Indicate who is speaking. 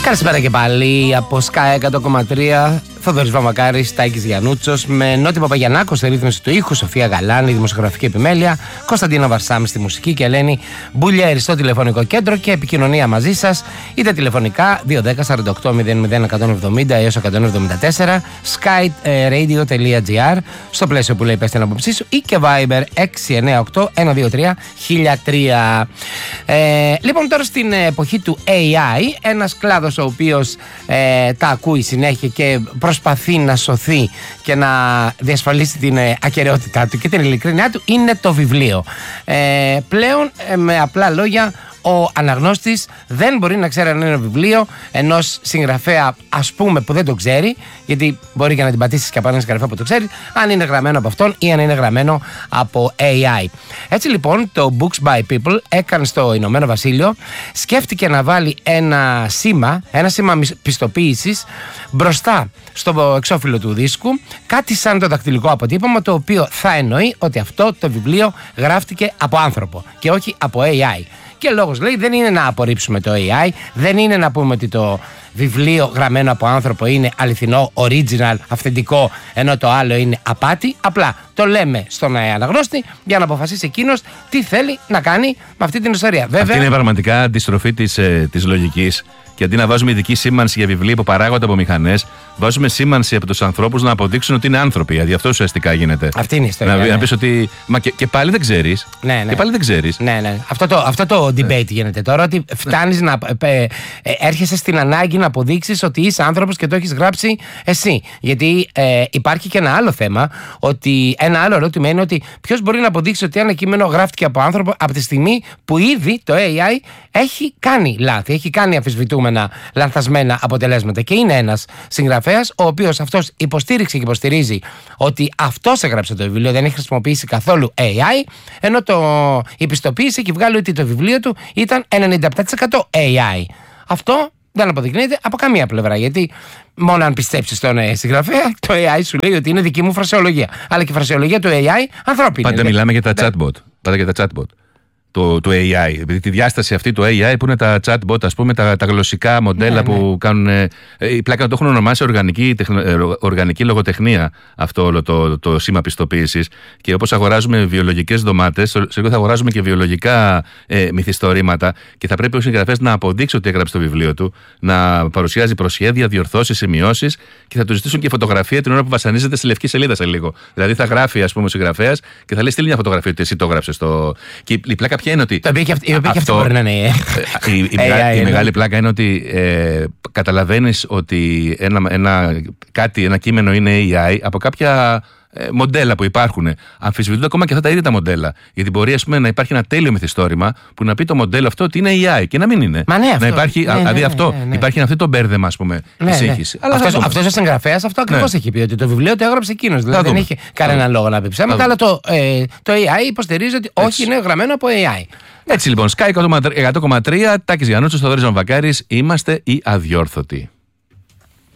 Speaker 1: Καλησπέρα και πάλι από Sky 100,3. Θοδωρής Βαμβακάρης, Τάκης Γιαννούτσος, με Νότι Παπαγιαννάκο στη ρύθμιση του ήχου, Σοφία Γαλάνη, δημοσιογραφική επιμέλεια, Κωνσταντίνα Βαρσάμι στη μουσική και Ελένη Μπουλιέρη στο τηλεφωνικό κέντρο και επικοινωνία μαζί σας, είτε τηλεφωνικά 210-48-00-170 έως 174, skyradio.gr, στο πλαίσιο που λέει πες την άποψή σου, ή και Viber 698-123-1003. Λοιπόν, τώρα στην εποχή του AI, ένας κλάδος ο οποίος τα ακούει συνέχεια και προσπαθεί να σωθεί και να διασφαλίσει την ακεραιότητά του και την ειλικρίνειά του, είναι το βιβλίο. Πλέον, με απλά λόγια, ο αναγνώστης δεν μπορεί να ξέρει αν είναι ένα βιβλίο ενός συγγραφέα, ας πούμε, που δεν το ξέρει, γιατί μπορεί και να την πατήσεις και από έναν συγγραφέα που το ξέρει, αν είναι γραμμένο από αυτόν ή αν είναι γραμμένο από AI. Έτσι λοιπόν, το Books by People έκανε στο Ηνωμένο Βασίλειο, σκέφτηκε να βάλει ένα σήμα πιστοποίησης μπροστά στο εξώφυλλο του δίσκου, κάτι σαν το δακτυλικό αποτύπωμα, το οποίο θα εννοεί ότι αυτό το βιβλίο γράφτηκε από άνθρωπο και όχι από AI. Και λόγος λέει δεν είναι να απορρίψουμε το AI, δεν είναι να πούμε ότι το βιβλίο γραμμένο από άνθρωπο είναι αληθινό, original, αυθεντικό, ενώ το άλλο είναι απάτη. Απλά το λέμε στον αναγνώστη για να αποφασίσει εκείνος τι θέλει να κάνει με αυτή την ιστορία. Βέβαια,
Speaker 2: αυτή είναι πραγματικά αντιστροφή της λογικής. Και αντί να βάζουμε ειδική σήμανση για βιβλία που παράγονται από μηχανές, βάζουμε σήμανση από τους ανθρώπους να αποδείξουν ότι είναι άνθρωποι. Δηλαδή αυτό ουσιαστικά γίνεται.
Speaker 1: Αυτή είναι η ιστορία.
Speaker 2: Να πεις ότι. Μα και πάλι δεν ξέρεις.
Speaker 1: Ναι.
Speaker 2: Και πάλι δεν ξέρεις.
Speaker 1: Ναι. Αυτό το debate γίνεται τώρα. Ότι φτάνεις να έρχεσαι στην ανάγκη να αποδείξεις ότι είσαι άνθρωπος και το έχεις γράψει εσύ. Γιατί υπάρχει και ένα άλλο θέμα. Ότι ένα άλλο ερώτημα είναι ότι ποιος μπορεί να αποδείξει ότι ένα κείμενο γράφτηκε από άνθρωπο από τη στιγμή που ήδη το AI έχει κάνει λάθη, έχει κάνει αμφισβητούμενα, λανθασμένα αποτελέσματα. Και είναι ένας συγγραφέας ο οποίος αυτός υποστήριξε και υποστηρίζει ότι αυτός έγραψε το βιβλίο, δεν έχει χρησιμοποιήσει καθόλου AI, ενώ η πιστοποίηση έχει βγάλει ότι το βιβλίο του ήταν 97% AI. Αυτό δεν αποδεικνύεται από καμία πλευρά, γιατί μόνο αν πιστέψεις τον συγγραφέα, το AI σου λέει ότι είναι δική μου φρασεολογία. Αλλά και η φρασεολογία του AI ανθρώπινη.
Speaker 2: Πάντα μιλάμε για τα chatbot. Το AI, επειδή τη διάσταση αυτή του AI που είναι τα chatbot, ας πούμε, τα γλωσσικά μοντέλα που κάνουν. Η πλάκα το έχουν ονομάσει οργανική λογοτεχνία αυτό όλο το σήμα πιστοποίησης. Και όπως αγοράζουμε βιολογικές ντομάτες, σε λίγο θα αγοράζουμε και βιολογικά μυθιστορήματα. Και θα πρέπει ο συγγραφέας να αποδείξει ότι έγραψε το βιβλίο του, να παρουσιάζει προσχέδια, διορθώσεις, σημειώσεις και θα του ζητήσουν και φωτογραφία την ώρα που βασανίζεται στη λευκή σελίδα σε λίγο. Δηλαδή θα γράφει, ας πούμε, ο συγγραφέας και θα λέει: στείλει μια φωτογραφία ότι εσύ το έγραψες. Και η πλάκα ποια είναι ότι.
Speaker 1: Αυτό μπορεί να είναι.
Speaker 2: Η μεγάλη πλάκα είναι ότι καταλαβαίνεις ότι ένα κείμενο είναι AI από κάποια μοντέλα που υπάρχουν. Αμφισβητούνται ακόμα και αυτά τα ίδια τα μοντέλα. Γιατί μπορεί, ας πούμε, να υπάρχει ένα τέλειο μυθιστόρημα που να πει το μοντέλο αυτό ότι είναι AI και να μην είναι.
Speaker 1: Μα ναι, αυτό.
Speaker 2: Να υπάρχει, δηλαδή αυτό. Υπάρχει αυτό το μπέρδεμα, ας πούμε, η σύγχυση.
Speaker 1: Αυτός ο συγγραφέας αυτό ακριβώς έχει πει, ότι το βιβλίο το έγραψε εκείνος. Δηλαδή δεν έχει κανέναν λόγο να πει ψέματα, αλλά το AI υποστηρίζει ότι όχι, είναι γραμμένο από AI.
Speaker 2: Έτσι λοιπόν, Sky 100,3, Τάκης Γιαννούτσος, Θοδωρής Βαμβακάρης, είμαστε οι αδιόρθωτοι.